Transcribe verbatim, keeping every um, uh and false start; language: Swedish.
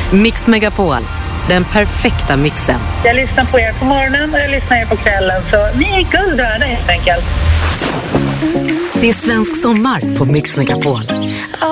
Mix Megapol, den perfekta mixen. Jag lyssnar på er på morgonen och jag lyssnar på kvällen, så ni är guld värda helt enkelt. Det är svensk sommar på Mix Megapol.